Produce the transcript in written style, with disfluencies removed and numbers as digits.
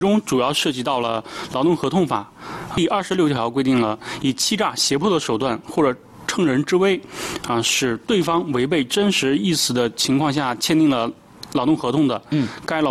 中主要涉及到了劳动合同法第26条规定了，以欺诈、胁迫的手段或者乘人之危，使对方违背真实意思的情况下签订了劳动合同的，该劳